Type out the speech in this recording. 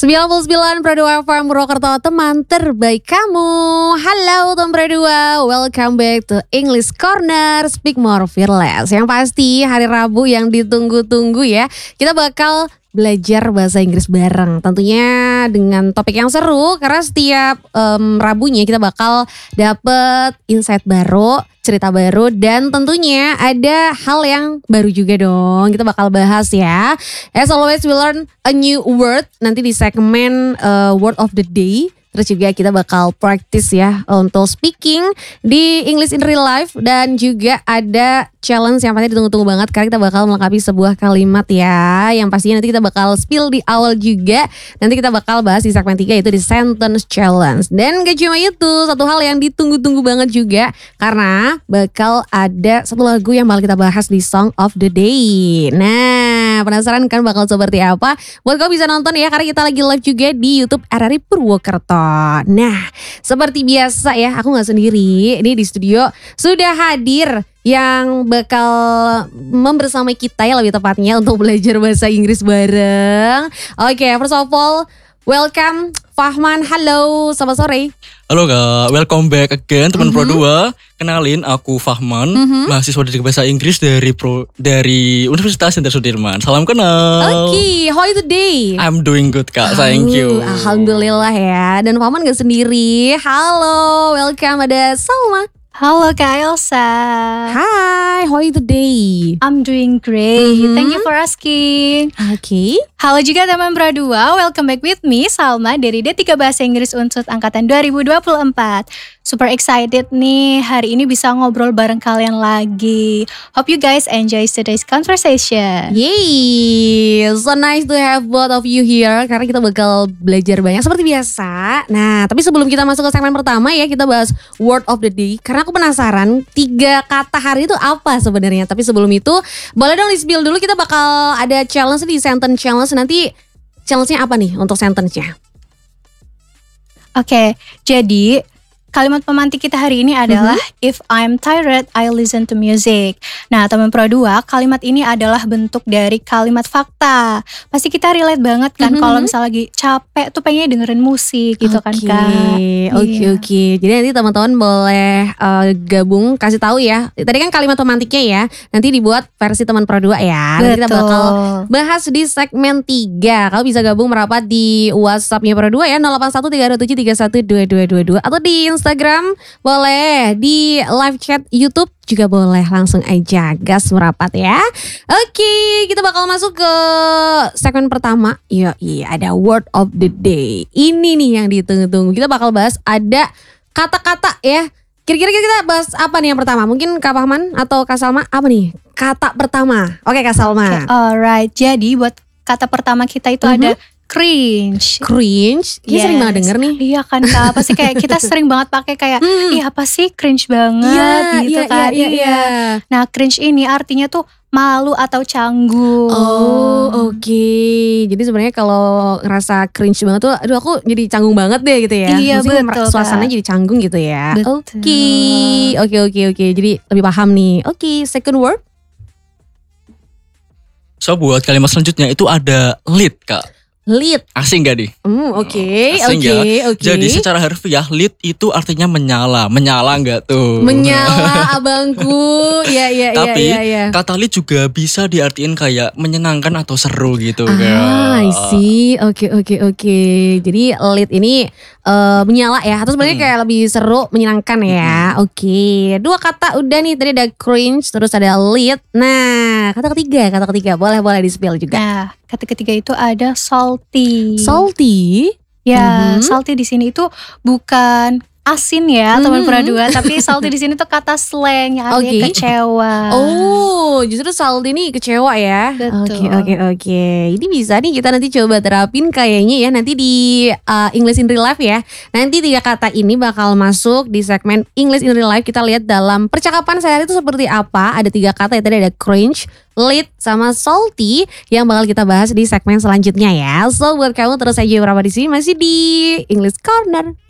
99,2 FM Purwokerto, teman terbaik kamu. Halo teman berdua, welcome back to English Corner, Speak More Fearless. Yang pasti hari Rabu yang ditunggu-tunggu ya. Kita bakal belajar bahasa Inggris bareng. Tentunya dengan topik yang seru, karena setiap Rabunya kita bakal dapet insight baru, cerita baru, dan tentunya ada hal yang baru juga dong. Kita bakal bahas ya. As always we learn a new word nanti di segmen word of the day. Terus juga kita bakal practice ya untuk speaking di English in real life. Dan juga ada challenge yang pasti ditunggu-tunggu banget, karena kita bakal melengkapi sebuah kalimat ya, yang pastinya nanti kita bakal spill di awal juga. Nanti kita bakal bahas di segmen 3, yaitu di sentence challenge. Dan gak cuma itu, satu hal yang ditunggu-tunggu banget juga, karena bakal ada satu lagu yang bakal kita bahas di Song of the Day. Nah, penasaran kan bakal seperti apa? Buat kau bisa nonton ya, karena kita lagi live juga di YouTube RRI Purwokerto. Nah, seperti biasa ya, aku gak sendiri. Ini di studio sudah hadir yang bakal membersamai kita ya, lebih tepatnya untuk belajar bahasa Inggris bareng. Oke, first of all, welcome Fahman. Halo, selamat sore. Halo Kak, welcome back again teman Pro 2. Kenalin, aku Fahman, mahasiswa dari bahasa Inggris dari Universitas Jenderal Sudirman. Salam kenal. Oke, how are you today? I'm doing good Kak, thank you. Alhamdulillah ya. Dan Fahman gak sendiri. Halo, welcome, ada Salma. Halo Kak Elsa. Hi, how are you today? I'm doing great. Thank you for asking. Oke. Halo juga teman Pro 2, welcome back with me Salma dari D3 Bahasa Inggris Unsut Angkatan 2024. Super excited nih hari ini bisa ngobrol bareng kalian lagi. Hope you guys enjoy today's conversation. Yay, so nice to have both of you here, karena kita bakal belajar banyak seperti biasa. Nah, tapi sebelum kita masuk ke segmen pertama ya, kita bahas word of the day. Karena aku penasaran 3 kata hari itu apa sebenarnya. Tapi sebelum itu, boleh dong di-spill dulu, kita bakal ada challenge di sentence challenge. Nanti challenge-nya apa nih untuk sentence-nya? Oke, jadi kalimat pemantik kita hari ini adalah If I'm tired, I listen to music. Nah teman Pro 2, kalimat ini adalah bentuk dari kalimat fakta. Pasti kita relate banget kan kalau misalnya lagi capek tuh pengen dengerin musik gitu kan Kak. Oke. Jadi nanti teman-teman boleh gabung, kasih tahu ya. Tadi kan kalimat pemantiknya ya, nanti dibuat versi teman Pro 2 ya. Nanti kita bakal bahas di segmen 3. Kalau bisa gabung merapat di WhatsApp-nya Pro 2 ya, 081327312222 atau di Instagram boleh, di live chat YouTube juga boleh, langsung aja gas merapat ya. Oke, kita bakal masuk ke segmen pertama. Iya, ada word of the day. Ini nih yang ditunggu-tunggu. Kita bakal bahas ada kata-kata ya. Kira-kira kita bahas apa nih yang pertama? Mungkin Kak Fahman atau Kak Salma, apa nih kata pertama? Oke, Kak Salma. Alright, jadi buat kata pertama kita itu ada cringe. Cringe? Kita sering banget denger nih. Iya kan Kak, pasti kayak kita sering banget pakai kayak ih apa sih cringe banget gitu kan. Iya. Nah cringe ini artinya tuh malu atau canggung. Oh oke. Jadi sebenarnya kalau ngerasa cringe banget tuh, aduh aku jadi canggung banget deh gitu ya. Iya betul. Suasananya jadi canggung gitu ya. Betul. Oke. Jadi lebih paham nih. Oke, second word. So buat kalimat selanjutnya itu ada lead Kak. Lead. Asing gak nih? Oke. Jadi secara harfiah lead itu artinya menyala. Menyala gak tuh? Menyala abangku. Iya. Tapi kata lead juga bisa diartiin kayak menyenangkan atau seru gitu. I see. Oke. Jadi lead ini menyala ya, atau sebenarnya kayak lebih seru, menyenangkan ya. Oke. 2 kata udah nih, tadi ada cringe, terus ada lead. Nah, kata ketiga boleh di-spill juga. Nah, kata ketiga itu ada salty. Salty? Ya, salty di sini itu bukan asin ya teman Pro 2, tapi salty di sini tuh kata slang yang artinya kecewa. Oh, justru salty ini kecewa ya. Betul. Oke. Ini bisa nih kita nanti coba terapin kayaknya ya, nanti di English in Real Life ya. Nanti 3 kata ini bakal masuk di segmen English in Real Life. Kita lihat dalam percakapan sehari itu seperti apa. Ada 3 kata ya, tadi ada cringe, lead, sama salty yang bakal kita bahas di segmen selanjutnya ya. So buat kamu terus aja berapa di sini, masih di English Corner.